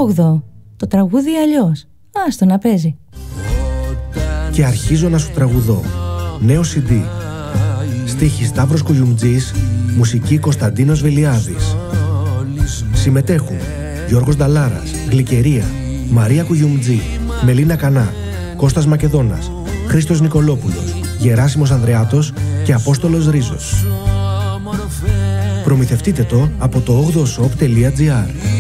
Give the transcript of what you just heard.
8ο. Το τραγούδι αλλιώς. Άστο να παίζει. Και αρχίζω να σου τραγουδώ. Νέο CD. Στίχη Σταύρος Κουγιουμτζής, μουσική Κωνσταντίνος Βελιάδης. Συμμετέχουν Γιώργος Νταλάρας, Γλυκερία, Μαρία Κουγιουμτζή, Μελίνα Κανά, Κώστας Μακεδόνας, Χρήστος Νικολόπουλος, Γεράσιμος Ανδρεάτος και Απόστολος Ρίζος. Προμηθευτείτε το από το 8oshop.gr.